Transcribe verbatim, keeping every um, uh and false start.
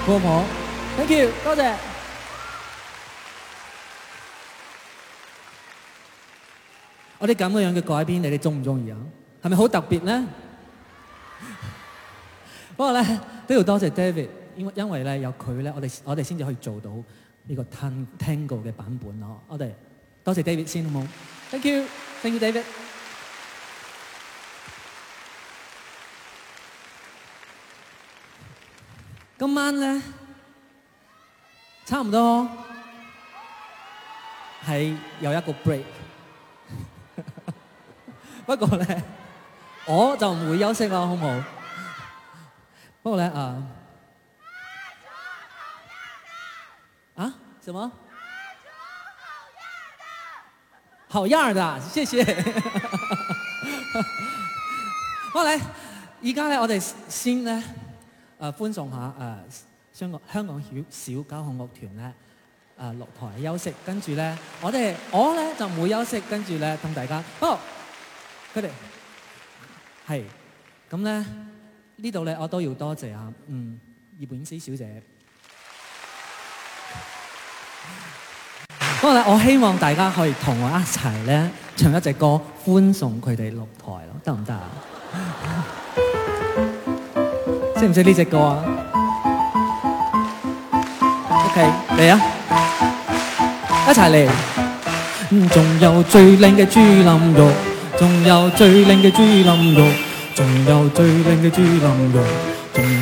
好唔好 ？Thank you， 多謝。我哋咁樣嘅改編，你哋中唔中意啊？係咪好特別咧？不過咧都要多謝 David， 因為因為咧有佢咧，我哋我哋先至可以做到呢個 Tango 嘅版本咯。我哋多謝 David 先好冇 ？Thank you，Thank you David。今晚咧差唔多係有一個 break。不過咧，我就唔會休息啦，好唔好？不過咧，啊，啊，什麼？好樣的，謝謝。不過咧，而家咧，我哋先咧，誒歡送下誒香港香港小小交響樂團咧。誒落台休息，跟住咧，我哋我咧就唔會休息，跟住咧同大家，哦，佢哋係咁咧呢度咧，我都要多謝啊，嗯，葉婉詩小姐。不過咧，我希望大家可以同我一齊咧唱一隻歌，歡送佢哋落台咯，得唔得啊？識唔識呢隻歌啊 ？OK， 嚟啊！一齊嚟，仲有最靚嘅豬腩肉，仲有最靚嘅豬腩肉，仲有最靚嘅豬腩肉。